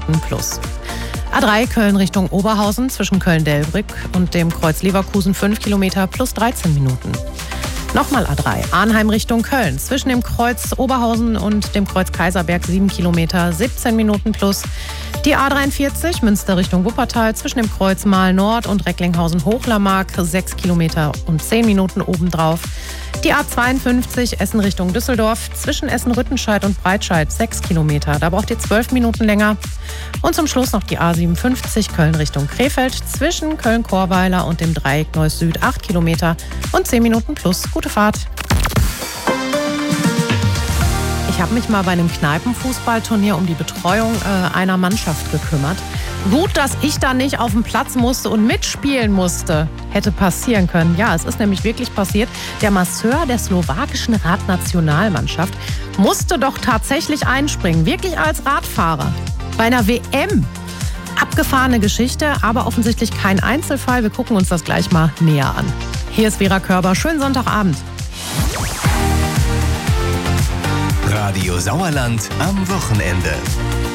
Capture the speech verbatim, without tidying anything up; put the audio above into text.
Minuten plus. A drei Köln Richtung Oberhausen zwischen Köln-Delbrück und dem Kreuz Leverkusen fünf Kilometer plus dreizehn Minuten. Nochmal A drei, Arnheim Richtung Köln. Zwischen dem Kreuz Oberhausen und dem Kreuz Kaiserberg sieben Kilometer, siebzehn Minuten plus. Die A dreiundvierzig, Münster Richtung Wuppertal. Zwischen dem Kreuz Mahl Nord und Recklinghausen-Hochlermark sechs Kilometer und zehn Minuten obendrauf. Die A zweiundfünfzig, Essen Richtung Düsseldorf. Zwischen Essen-Rüttenscheid und Breitscheid sechs Kilometer. Da braucht ihr zwölf Minuten länger. Und zum Schluss noch die A siebenundfünfzig, Köln Richtung Krefeld. Zwischen Köln-Chorweiler und dem Dreieck Neuss Süd acht Kilometer und zehn Minuten plus. Gute Fahrt. Ich habe mich mal bei einem Kneipenfußballturnier um die Betreuung äh, einer Mannschaft gekümmert. Gut, dass ich da nicht auf den Platz musste und mitspielen musste. Hätte passieren können. Ja, es ist nämlich wirklich passiert. Der Masseur der slowakischen Radnationalmannschaft musste doch tatsächlich einspringen. Wirklich als Radfahrer. Bei einer W M. Abgefahrene Geschichte, aber offensichtlich kein Einzelfall. Wir gucken uns das gleich mal näher an. Hier ist Vera Körber. Schönen Sonntagabend. Radio Sauerland am Wochenende.